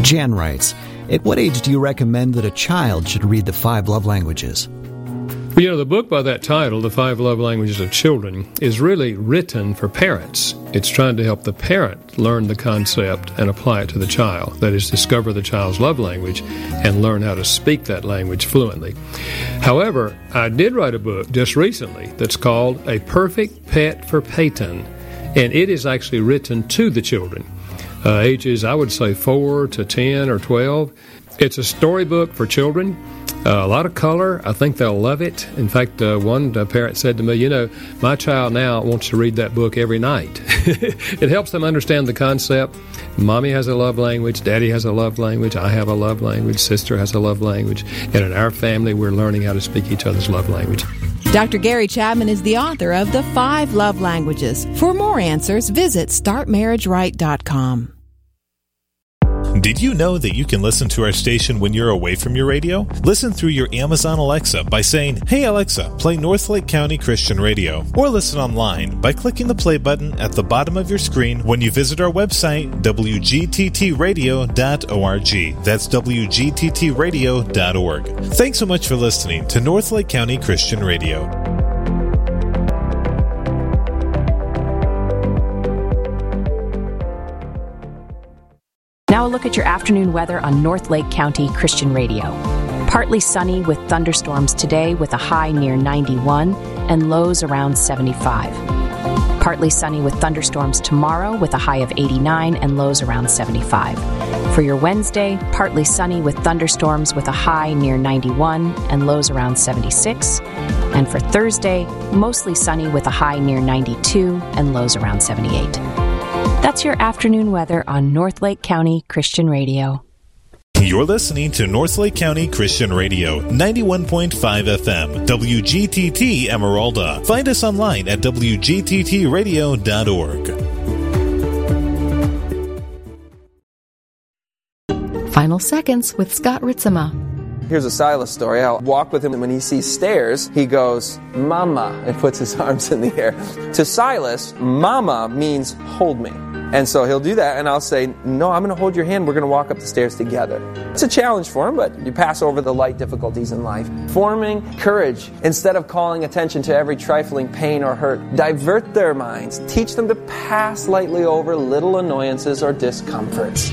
Jan writes, at what age do you recommend that a child should read the 5 love languages? Well, you know, the book by that title, The 5 Love Languages of Children, is really written for parents. It's trying to help the parent learn the concept and apply it to the child. That is, discover the child's love language and learn how to speak that language fluently. However, I did write a book just recently that's called A Perfect Pet for Peyton, and it is actually written to the children, ages, I would say, 4 to 10 or 12. It's a storybook for children. A lot of color. I think they'll love it. In fact, one parent said to me, you know, my child now wants to read that book every night. It helps them understand the concept. Mommy has a love language. Daddy has a love language. I have a love language. Sister has a love language. And in our family, we're learning how to speak each other's love language. Dr. Gary Chapman is the author of The 5 Love Languages. For more answers, visit StartMarriageRight.com. Did you know that you can listen to our station when you're away from your radio? Listen through your Amazon Alexa by saying, "Hey Alexa, play Northlake County Christian Radio." Or listen online by clicking the play button at the bottom of your screen when you visit our website, wgttradio.org. That's wgttradio.org. Thanks so much for listening to Northlake County Christian Radio. Now a look at your afternoon weather on Northlake County Christian Radio. Partly sunny with thunderstorms today with a high near 91 and lows around 75. Partly sunny with thunderstorms tomorrow with a high of 89 and lows around 75. For your Wednesday, partly sunny with thunderstorms with a high near 91 and lows around 76. And for Thursday, mostly sunny with a high near 92 and lows around 78. That's your afternoon weather on Northlake County Christian Radio. You're listening to Northlake County Christian Radio, 91.5 FM, WGTT Emeralda. Find us online at wgttradio.org. Final Seconds with Scott Ritzema. Here's a Silas story. I'll walk with him, and when he sees stairs, he goes, "Mama," and puts his arms in the air. To Silas, "Mama" means hold me. And so he'll do that, and I'll say, "No, I'm going to hold your hand. We're going to walk up the stairs together." It's a challenge for him, but you pass over the light difficulties in life. Forming courage. Instead of calling attention to every trifling pain or hurt, divert their minds. Teach them to pass lightly over little annoyances or discomforts.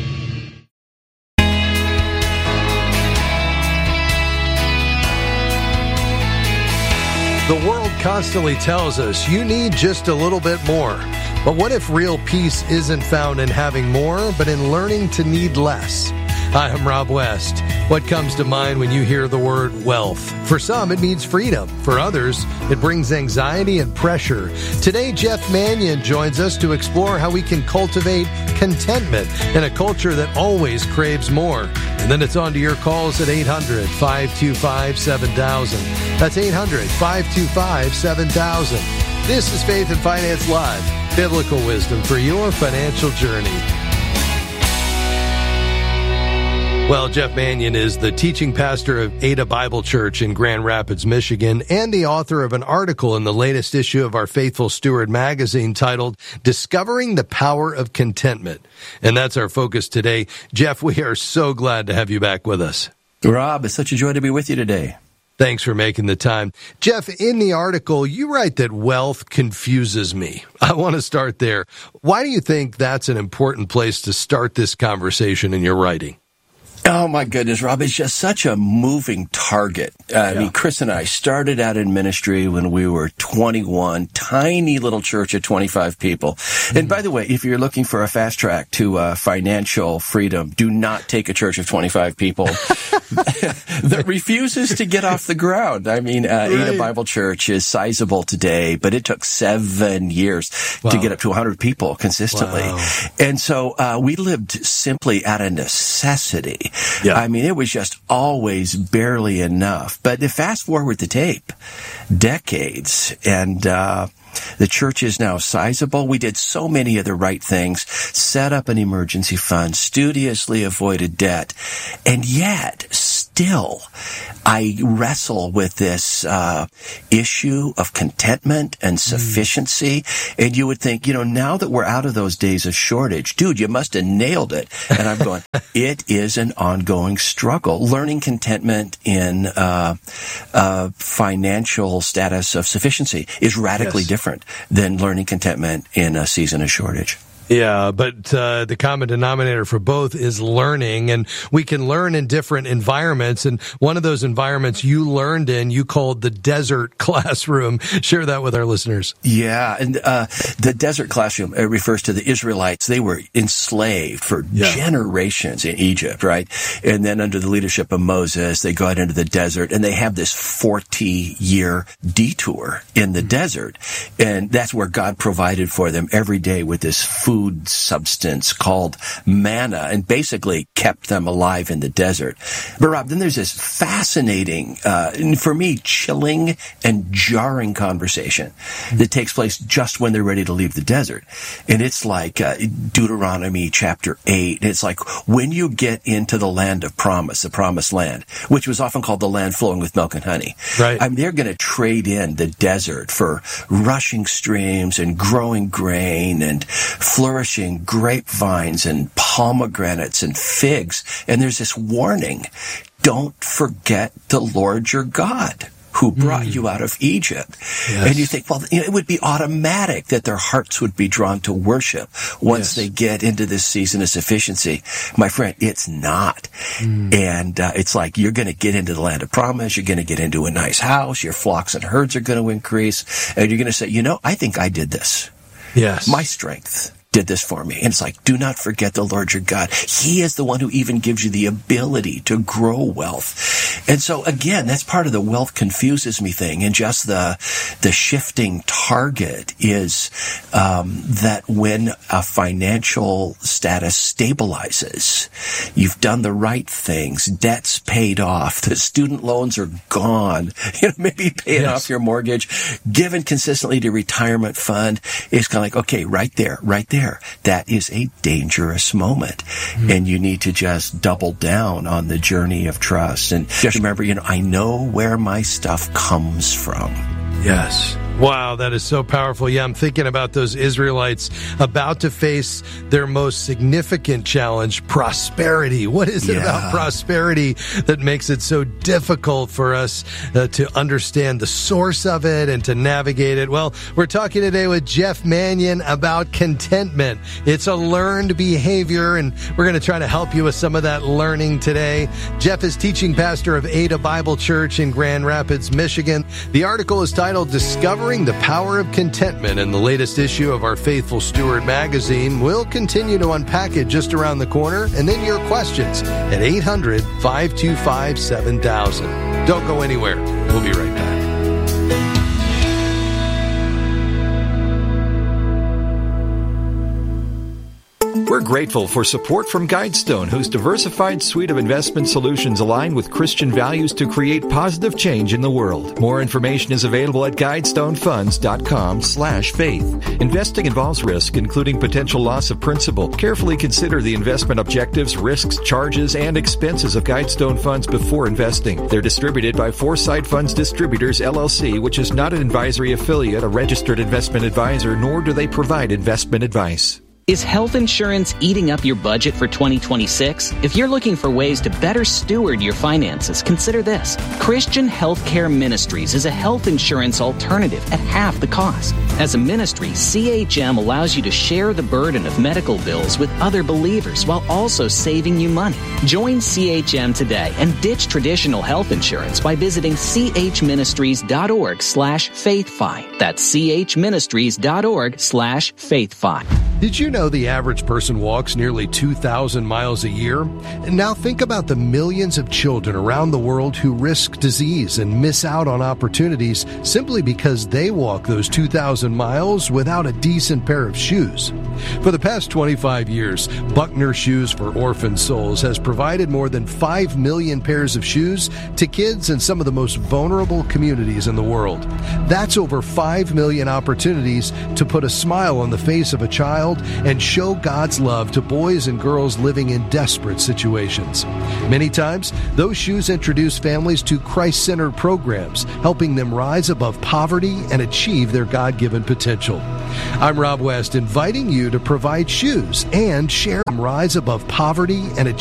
The world constantly tells us you need just a little bit more. But what if real peace isn't found in having more, but in learning to need less? Hi, I'm Rob West. What comes to mind when you hear the word wealth? For some, it means freedom. For others, it brings anxiety and pressure. Today, Jeff Manion joins us to explore how we can cultivate contentment in a culture that always craves more. And then it's on to your calls at 800-525-7000. That's 800-525-7000. This is Faith and Finance Live, biblical wisdom for your financial journey. Well, Jeff Manion is the teaching pastor of Ada Bible Church in Grand Rapids, Michigan, and the author of an article in the latest issue of our Faithful Steward magazine titled Discovering the Power of Contentment. And that's our focus today. Jeff, we are so glad to have you back with us. Rob, it's such a joy to be with you today. Thanks for making the time. Jeff, in the article, you write that wealth confuses me. I want to start there. Why do you think that's an important place to start this conversation in your writing? Oh, my goodness, Rob, it's just such a moving target. I mean, Chris and I started out in ministry when we were 21, tiny little church of 25 people. Mm-hmm. And by the way, if you're looking for a fast track to financial freedom, do not take a church of 25 people that refuses to get off the ground. I mean, Ada Bible Church is sizable today, but it took 7 years to get up to 100 people consistently. Wow. And so we lived simply out of necessity. Yeah. I mean, it was just always barely enough. But to fast forward the tape, decades, and the church is now sizable. We did so many of the right things, set up an emergency fund, studiously avoided debt, and yet still, I wrestle with this issue of contentment and sufficiency. And you would think, now that we're out of those days of shortage, dude, you must have nailed it. And I'm going, it is an ongoing struggle. Learning contentment in financial status of sufficiency is radically different than learning contentment in a season of shortage. Yeah, but the common denominator for both is learning, and we can learn in different environments. And one of those environments you learned in, you called the desert classroom. Share that with our listeners. Yeah, and the desert classroom refers to the Israelites. They were enslaved for generations in Egypt, right? And then under the leadership of Moses, they go out into the desert, and they have this 40-year detour in the desert. And that's where God provided for them every day with this food substance called manna, and basically kept them alive in the desert. But Rob, then there's this fascinating, and for me, chilling and jarring conversation that takes place just when they're ready to leave the desert. And it's like Deuteronomy chapter 8. It's like when you get into the land of promise, the promised land, which was often called the land flowing with milk and honey. Right. They're going to trade in the desert for rushing streams and growing grain and flourishing grapevines and pomegranates and figs. And there's this warning, don't forget the Lord your God who brought you out of Egypt. Yes. And you think, well, it would be automatic that their hearts would be drawn to worship once they get into this season of sufficiency. My friend, it's not. And it's like you're going to get into the land of promise. You're going to get into a nice house. Your flocks and herds are going to increase. And you're going to say, I think I did this. Yes. My strength did this for me. And it's like, do not forget the Lord your God. He is the one who even gives you the ability to grow wealth. And so again, that's part of the wealth confuses me thing. And just the shifting target is that when a financial status stabilizes, you've done the right things, debt's paid off, the student loans are gone, maybe paying off your mortgage, given consistently to retirement fund, it's kind of like, okay, right there. That is a dangerous moment. And you need to just double down on the journey of trust. And just remember, I know where my stuff comes from. Yes. Wow, that is so powerful. Yeah, I'm thinking about those Israelites about to face their most significant challenge, prosperity. What is it about prosperity that makes it so difficult for us to understand the source of it and to navigate it? Well, we're talking today with Jeff Manion about contentment. It's a learned behavior, and we're going to try to help you with some of that learning today. Jeff is teaching pastor of Ada Bible Church in Grand Rapids, Michigan. The article is titled Discovering the Power of Contentment in the latest issue of our Faithful Steward magazine. We'll continue to unpack it just around the corner, and then your questions at 800-525-7000. Don't go anywhere. We'll be right back. We're grateful for support from Guidestone, whose diversified suite of investment solutions align with Christian values to create positive change in the world. More information is available at GuidestoneFunds.com/faith. Investing involves risk, including potential loss of principal. Carefully consider the investment objectives, risks, charges, and expenses of Guidestone Funds before investing. They're distributed by Foresight Funds Distributors, LLC, which is not an advisory affiliate, a registered investment advisor, nor do they provide investment advice. Is health insurance eating up your budget for 2026? If you're looking for ways to better steward your finances, consider this. Christian Healthcare Ministries is a health insurance alternative at half the cost. As a ministry, CHM allows you to share the burden of medical bills with other believers while also saving you money. Join CHM today and ditch traditional health insurance by visiting chministries.org/faithfi. That's chministries.org/faithfi. Did you know the average person walks nearly 2,000 miles a year? And now think about the millions of children around the world who risk disease and miss out on opportunities simply because they walk those 2,000 miles without a decent pair of shoes. For the past 25 years, Buckner Shoes for Orphan Souls has provided more than 5 million pairs of shoes to kids in some of the most vulnerable communities in the world. That's over 5 million opportunities to put a smile on the face of a child child and show God's love to boys and girls living in desperate situations. Many times, those shoes introduce families to Christ-centered programs, helping them rise above poverty and achieve their God-given potential. I'm Rob West, inviting you to provide shoes and share them rise above poverty and achieve